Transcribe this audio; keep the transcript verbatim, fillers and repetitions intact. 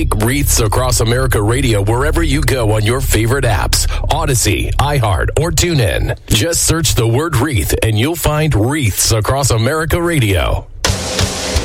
Take Wreaths Across America Radio wherever you go on your favorite apps, Odyssey, iHeart, or TuneIn. Just search the word wreath and you'll find Wreaths Across America Radio.